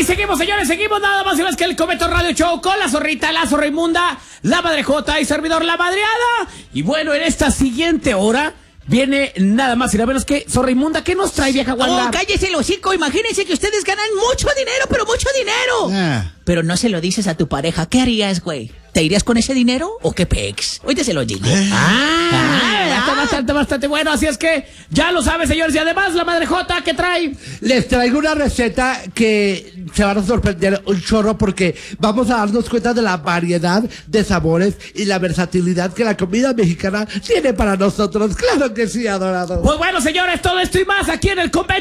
Y seguimos, señores, seguimos nada más y más que el Cometo Radio Show con la zorrita, la zorra inmunda, la madrejota y servidor la madreada. Y bueno, en esta siguiente hora viene nada más y nada menos que zorra inmunda. ¿Qué nos trae, vieja Wanda? Oh, cállese el hocico. Imagínense que ustedes ganan mucho dinero, pero mucho dinero. Pero no se lo dices a tu pareja. ¿Qué harías, güey? ¿Te irías con ese dinero o qué pex? Ahorita se lo digo. Está bastante bueno. Así es que ya lo saben, señores. Y además, la madrejota, ¿qué trae? Les traigo una receta que se van a sorprender un chorro porque vamos a darnos cuenta de la variedad de sabores y la versatilidad que la comida mexicana tiene para nosotros. Claro que sí, adorado. Pues bueno, señores, todo esto y más aquí en el Convento